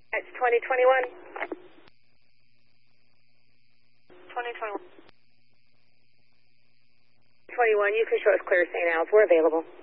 It's 2021. 2021. 21, you can show us clear St. Al's. We're available.